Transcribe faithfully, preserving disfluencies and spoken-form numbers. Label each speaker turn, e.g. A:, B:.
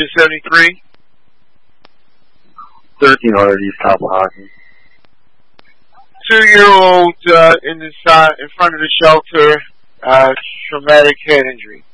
A: two seventy-three.
B: thirteen hundred East Kapalahati.
A: Two-year-old uh, in the side, in front of the shelter, uh, traumatic head injury.